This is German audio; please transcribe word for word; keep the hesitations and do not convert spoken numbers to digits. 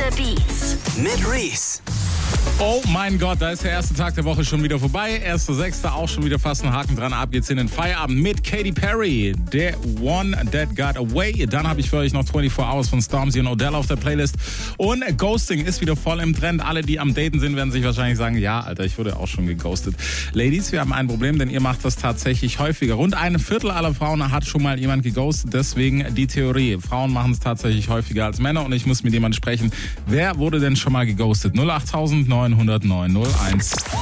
Beats mit Reese. Oh mein Gott, da ist der erste Tag der Woche schon wieder vorbei. erster sechster auch schon wieder fast ein Haken dran. Ab geht's in den Feierabend mit Katy Perry, The One That Got Away. Dann habe ich für euch noch vierundzwanzig Hours von Stormzy und Odell auf der Playlist. Und Ghosting ist wieder voll im Trend. Alle, die am Daten sind, werden sich wahrscheinlich sagen, ja, Alter, ich wurde auch schon geghostet. Ladies, wir haben ein Problem, denn ihr macht das tatsächlich häufiger. Rund ein Viertel aller Frauen hat schon mal jemand geghostet. Deswegen die Theorie. Frauen machen es tatsächlich häufiger als Männer. Und ich muss mit jemandem sprechen. Wer wurde denn schon mal geghostet? null acht neun null null neun null eins